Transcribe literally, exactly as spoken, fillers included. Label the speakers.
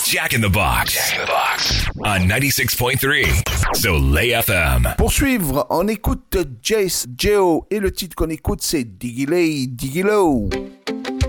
Speaker 1: Jack in the Box. Jack in the Box. On ninety-six point three. Soleil F M.
Speaker 2: Pour suivre, on écoute Jace Geo et le titre qu'on écoute c'est Diggy Lay, Diggy Low.